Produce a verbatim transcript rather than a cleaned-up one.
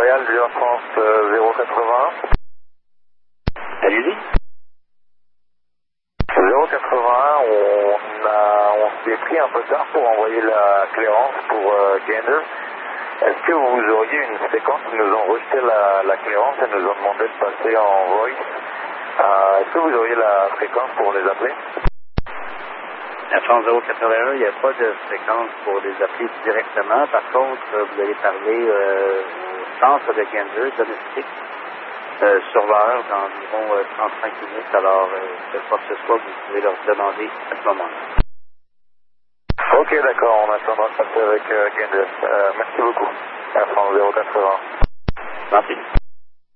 Montréal, du Air France euh, zéro quatre-vingt-un. Allez-y. zéro quatre-vingt-un, on, a, on s'est pris un peu tard pour envoyer la clairance pour euh, Gander. Est-ce que vous auriez une séquence qui nous ont rejeté la, la clairance et nous ont demandé de passer en voice? euh, Est-ce que vous auriez la fréquence pour les appeler? Air France zéro quatre-vingt-un, il n'y a pas de fréquence pour les appeler directement. Par contre, vous allez parler euh, au centre de Gander, domestique, euh, sur l'heure, d'environ euh, trente-cinq minutes. Alors, euh, quoi que ce soit, vous pouvez leur demander à ce moment-là. Ok, d'accord, on attendra de passer avec euh, Gander. Euh, merci beaucoup. Air France zéro quatre-vingt-un. Merci.